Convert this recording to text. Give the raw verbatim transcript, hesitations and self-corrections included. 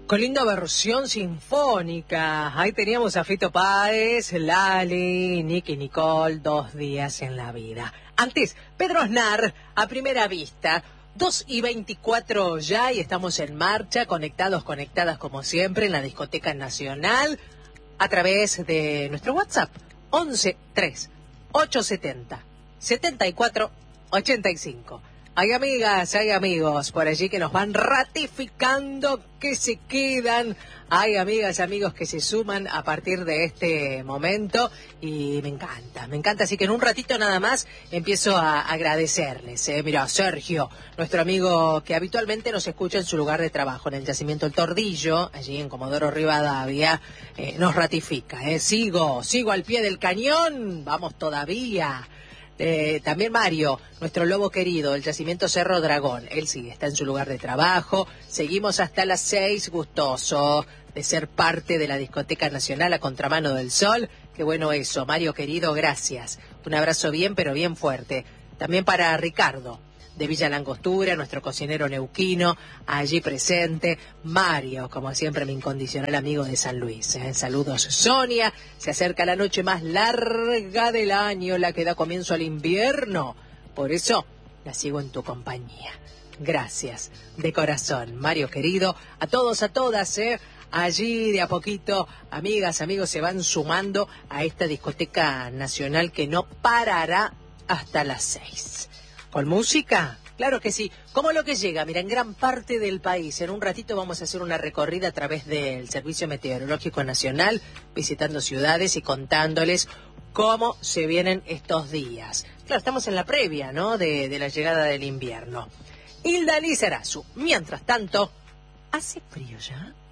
Con linda versión sinfónica. Ahí teníamos a Fito Páez, Lali, Nicky Nicole, Dos días en la vida. Antes, Pedro Aznar, A primera vista. dos y veinticuatro ya y estamos en marcha, conectados, conectadas como siempre en la Discoteca Nacional a través de nuestro WhatsApp once tres ocho setenta setenta y cuatro ochenta y cinco. Hay amigas, hay amigos por allí que nos van ratificando que se quedan. Hay amigas, amigos que se suman a partir de este momento y me encanta, me encanta. Así que en un ratito nada más empiezo a agradecerles. ¿eh? Mira, Sergio, nuestro amigo que habitualmente nos escucha en su lugar de trabajo, en el yacimiento El Tordillo, allí en Comodoro Rivadavia, eh, nos ratifica. ¿eh? Sigo, sigo al pie del cañón, vamos todavía. Eh, también Mario, nuestro lobo querido, el yacimiento Cerro Dragón, él sí, está en su lugar de trabajo. Seguimos hasta las seis, gustoso de ser parte de la Discoteca Nacional a Contramano del Sol. Qué bueno eso, Mario querido, gracias. Un abrazo bien, pero bien fuerte. También para Ricardo, de Villa Langostura, nuestro cocinero neuquino, allí presente. Mario, como siempre, mi incondicional amigo de San Luis. ¿eh? Saludos, Sonia. Se acerca la noche más larga del año, la que da comienzo al invierno. Por eso, la sigo en tu compañía. Gracias, de corazón, Mario querido. A todos, a todas, ¿eh? Allí de a poquito, amigas, amigos, se van sumando a esta discoteca nacional que no parará hasta las seis. ¿Con música? Claro que sí. ¿Cómo lo que llega? Mira, en gran parte del país. En un ratito vamos a hacer una recorrida a través del Servicio Meteorológico Nacional, visitando ciudades y contándoles cómo se vienen estos días. Claro, estamos en la previa, ¿no?, de, de la llegada del invierno. Hilda Lizarazu. Mientras tanto, ¿hace frío ya?